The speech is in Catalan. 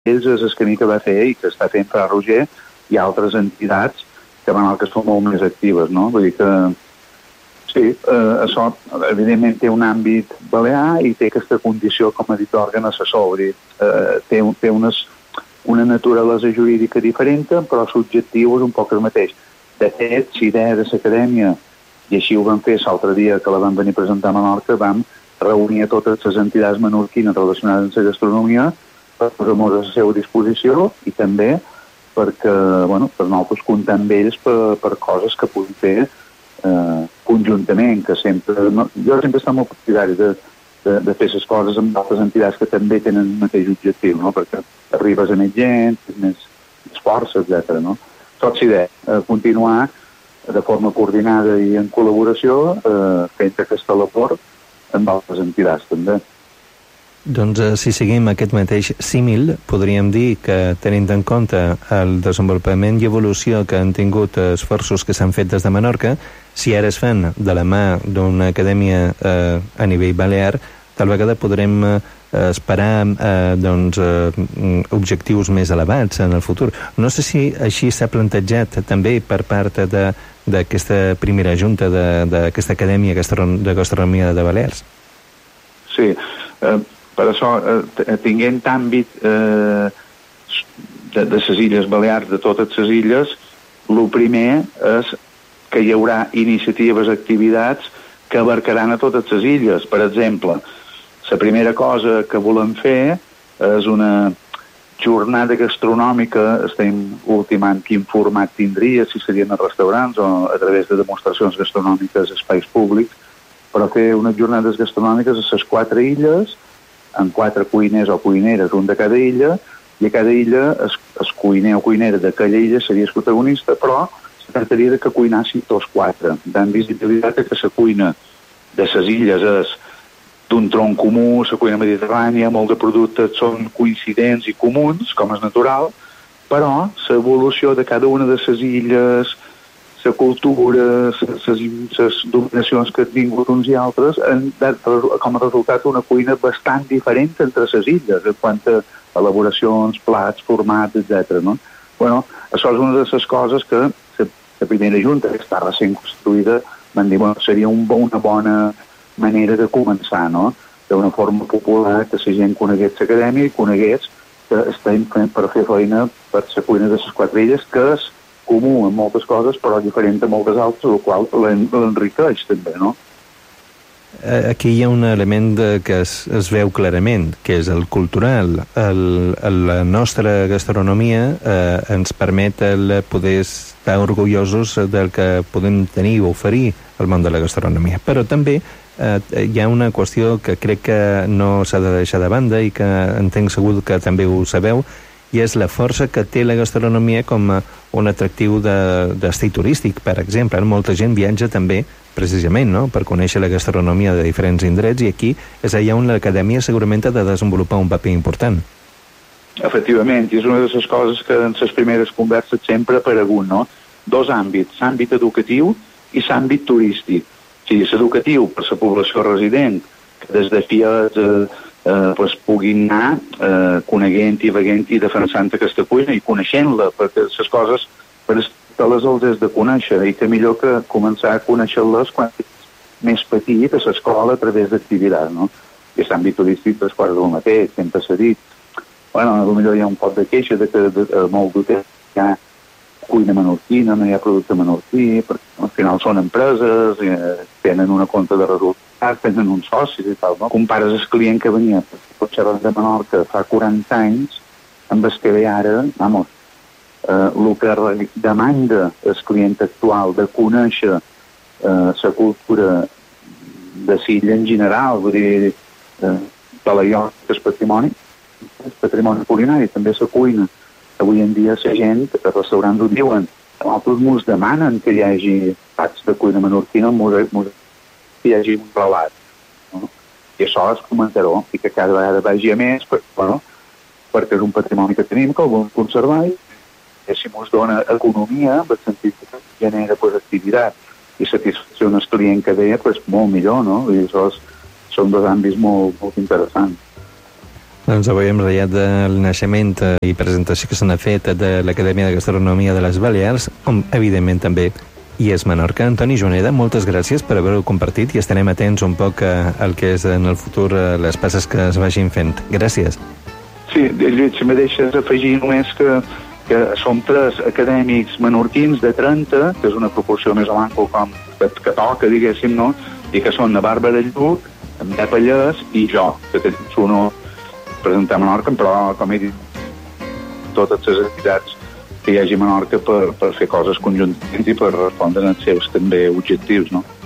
ells és el camí que va fer i que està fent Fra Roger i altres entitats que van que són molt més actives, no? Vull dir que sí, això evidentment té un àmbit balear i té aquesta condició com a dit òrgan assessor, vull dir, té una naturalesa jurídica diferent, però l'objectiu és un poc el mateix. De fet, l'idea de l'acadèmia, i així ho vam fer l'altre dia que la vam venir a presentar a Menorca, vam reunir a totes les entitats menorquines relacionades amb la gastronomia per posar-nos a la seva disposició i també perquè, bueno, per nosaltres comptar amb ells per coses que puguin fer conjuntament, que sempre... Jo sempre he estat molt partidari de fer les coses amb altres entitats que també tenen el mateix objectiu, no? Perquè arribes a més gent, més força, etc. No? Tot s'idea, continuar de forma coordinada i en col·laboració fent aquesta labor amb altres entitats també. Doncs si seguim aquest mateix símil, podríem dir que tenint en compte el desenvolupament i evolució que han tingut esforços que s'han fet des de Menorca, si ara es fan de la mà d'una acadèmia a nivell balear, tal vegada podrem esperar objectius més elevats en el futur. No sé si així s'ha plantejat també per part d'aquesta primera junta d'aquesta acadèmia de gastronomia de Balears. Sí, per això, tinguent àmbit de les Illes Balears, de totes les illes, el primer és que hi haurà iniciatives, activitats que abarcaran a totes les illes. Per exemple, la primera cosa que volem fer és una jornada gastronòmica, estem ultimant quin format tindria, si serien els restaurants o a través de demostracions gastronòmiques a espais públics, però fer unes jornades gastronòmiques a les 4 illes, amb 4 cuiners o cuineres, un de cada illa, i a cada illa el cuiner o cuinera d'aquella illa seria el protagonista, però es tractaria que cuinassin tots 4, dant visibilitat que la cuina de les illes és d'un tronc comú, la cuina mediterrània, molt de productes són coincidents i comuns, com és natural, però l'evolució de cada una de les illes, la cultura, les dominacions que han tingut uns i altres, han dat com a resultat una cuina bastant diferent entre les illes, en quant a elaboracions, plats, formats, etc. No? Bueno, això és una de les coses que la primera junta, que està recent construïda, van dir, bueno, seria una bona manera de començar, no? D'una forma popular, que la gent conegués l'acadèmia i conegués que estem per fer feina per la cuina de les 4 illes, que és comú en moltes coses, però diferent de moltes altres, el qual l'enriqueix també, no? Aquí hi ha un element que es veu clarament, que és el cultural. La nostra gastronomia ens permet poder estar orgullosos del que podem tenir o oferir al món de la gastronomia. Però també hi ha una qüestió que crec que no s'ha de deixar de banda i que entenc segur que també ho sabeu, i és la força que té la gastronomia com un atractiu d'estil turístic, per exemple. Molta gent viatja també precisament, no?, per conèixer la gastronomia de diferents indrets, i aquí és allà on l'acadèmia segurament ha de desenvolupar un paper important. Efectivament, i és una de les coses que en les primeres converses sempre ha aparegut, no? 2 àmbits, l'àmbit educatiu i l'àmbit turístic. O sigui, l'educatiu per la població resident, que des de fies puguin anar coneguent i veient i defensant aquesta cuina i coneixent-la, perquè les coses per les els has de conèixer, i que millor que començar a conèixer-les quan ets més petit a l'escola a través d'activitats, no? I l'àmbit turístic tres quarts del mateix, sempre s'ha dit. Bueno, potser hi ha un pot de queixa de que molt d'hotel hi ha cuina menorquina, no hi ha producte menorquí, perquè al final són empreses, tenen una compte de resultats, tenen uns socis i tal, no? Compares el client que venia per xerrar de Menorca fa 40 anys amb el que ve ara, vamos, el que demanda el client actual de conèixer la cultura de l'illa en general, vull dir, Talaiot, que és patrimoni culinari, també la cuina. Avui en dia la gent, els restaurants ho diuen, nosaltres ens demanen que hi hagi plats de cuina menorquina, que hi hagi un relat. No? I això és comentar-ho, i que cada vegada vagi a més, perquè és un patrimoni que tenim, que el volem conservar, i si ens dona economia, en el sentit que genera activitat i satisfacció al client que deia, molt millor, no? I això són 2 àmbits molt, molt interessants. Doncs avui hem ratllat del naixement i presentació que se n'ha fet de l'Acadèmia de Gastronomia de les Balears, on evidentment també hi és Menorca. Antoni Juneda, moltes gràcies per haver-ho compartit i estarem atents un poc al que és en el futur les passes que es vagin fent. Gràcies. Sí, Lluís, si me deixes afegir només que som 3 acadèmics menorquins de 30, que és una proporció més o menys com que toca, diguéssim, no? I que són la Bàrbara Lluc, en Pep Allès i jo, que tenim un presentar a Menorca, però, com he dit, totes les entitats que hi hagi a Menorca per fer coses conjuntament i per respondre als seus també objectius, no?